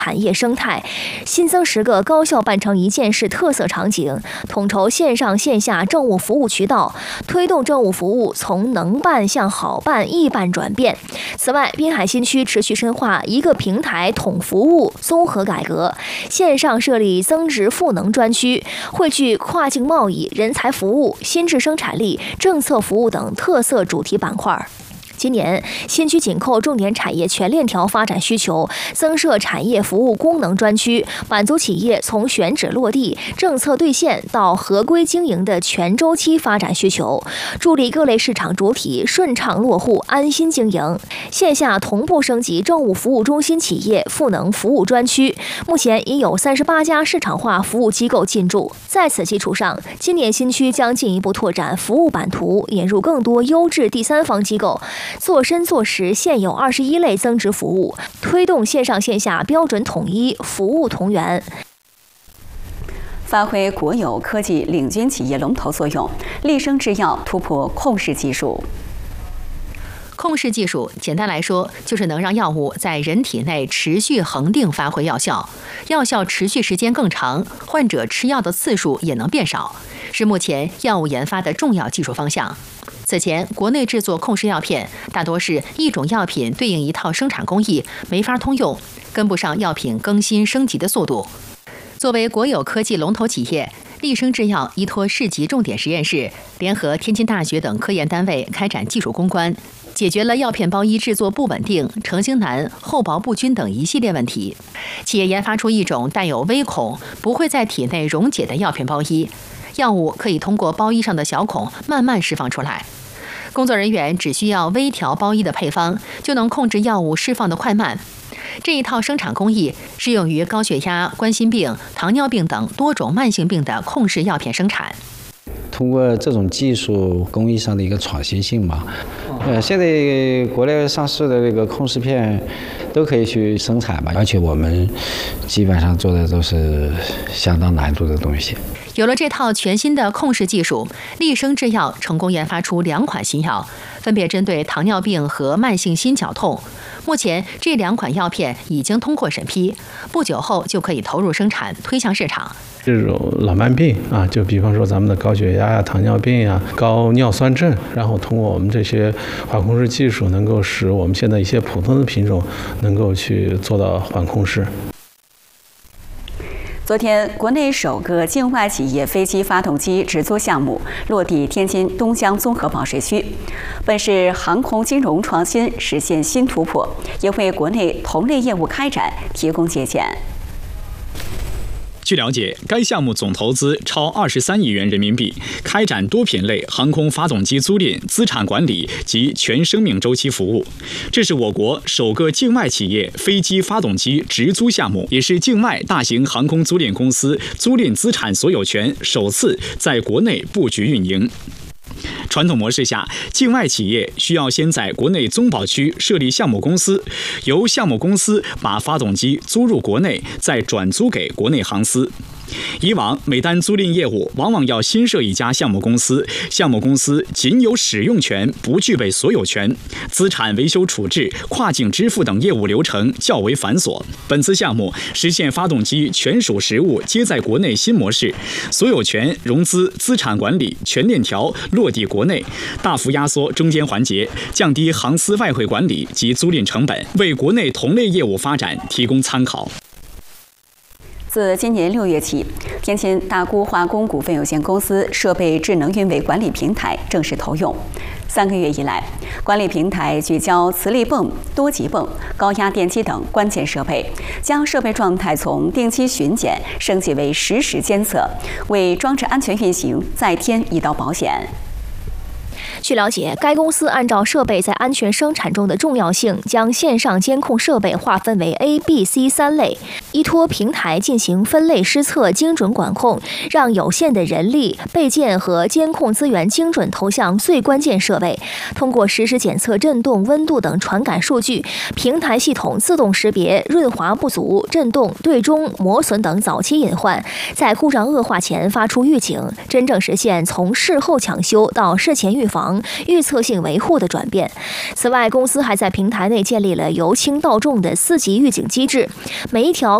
产业生态，新增10个高效办成一件事特色场景，统筹线上线下政务服务渠道，推动政务服务从能办向好办、易办转变。此外，滨海新区持续深化一个平台统服务综合改革，线上设立增值赋能专区，汇聚跨境贸易、人才服务、新质生产力、政策服务等特色主题板块。今年，新区紧扣重点产业全链条发展需求，增设产业服务功能专区，满足企业从选址落地、政策兑现到合规经营的全周期发展需求，助力各类市场主体顺畅落户、安心经营。线下同步升级政务服务中心企业赋能服务专区，目前已有38家市场化服务机构进驻。在此基础上，今年新区将进一步拓展服务版图，引入更多优质第三方机构，做深做实现有21类增值服务，推动线上线下标准统一，服务同源。 发挥国有科技领军企业龙头作用，力生制药突破控制技术。 控制技术简单来说，就是能让药物在人体内持续恒定发挥药效，药效持续时间更长，患者吃药的次数也能变少，是目前药物研发的重要技术方向。此前，国内制作控制药片大多是一种药品对应一套生产工艺，没法通用，跟不上药品更新升级的速度。作为国有科技龙头企业，力生制药依托市级重点实验室，联合天津大学等科研单位开展技术攻关，解决了药片包衣制作不稳定、成型难、厚薄不均等一系列问题。企业研发出一种带有微孔、不会在体内溶解的药片包衣，药物可以通过包衣上的小孔慢慢释放出来。工作人员只需要微调包衣的配方，就能控制药物释放的快慢。这一套生产工艺适用于高血压、冠心病、糖尿病等多种慢性病的控制药片生产。 通过这种技术工艺上的一个创新性嘛，现在国内上市的这个控制片都可以去生产嘛，而且我们基本上做的都是相当难度的东西。 有了这套全新的控制技术，力生制药成功研发出2款新药，分别针对糖尿病和慢性心绞痛。目前这2款药片已经通过审批，不久后就可以投入生产，推向市场。 这种老慢病啊，就比方说咱们的高血压呀、糖尿病呀、高尿酸症，然后通过我们这些缓控制技术，能够使我们现在一些普通的品种能够去做到缓控制。 昨天，国内首个境外企业飞机发动机直租项目落地天津东江综合保税区，本是航空金融创新实现新突破，也为国内同类业务开展提供借鉴。 据了解，该项目总投资超23亿元人民币，开展多品类航空发动机租赁、资产管理及全生命周期服务。这是我国首个境外企业飞机发动机直租项目，也是境外大型航空租赁公司租赁资产所有权首次在国内布局运营。传统模式下，境外企业需要先在国内综保区设立项目公司，由项目公司把发动机租入国内，再转租给国内航司。以往每单租赁业务往往要新设一家项目公司，项目公司仅有使用权，不具备所有权，资产维修处置、跨境支付等业务流程较为繁琐。本次项目实现发动机全属实物皆在国内新模式，所有权、融资、资产管理全链条落地国内，大幅压缩中间环节，降低航司外汇管理及租赁成本，为国内同类业务发展提供参考。 自今年6月起，天津大沽化工股份有限公司设备智能运维管理平台正式投用。3个月以来，管理平台聚焦磁力泵、多极泵、高压电机等关键设备，将设备状态从定期巡检升级为实时监测，为装置安全运行再添一道保险。 据了解，该公司按照设备在安全生产中的重要性，将线上监控设备划分为 A、B、C 3类。 依托平台进行分类施测、精准管控，让有限的人力、备件和监控资源精准投向最关键设备。通过实时检测震动、温度等传感数据，平台系统自动识别润滑不足、震动、对中、磨损等早期隐患，在故障恶化前发出预警，真正实现从事后抢修到事前预防、预测性维护的转变。此外，公司还在平台内建立了由轻到重的4级预警机制，每一条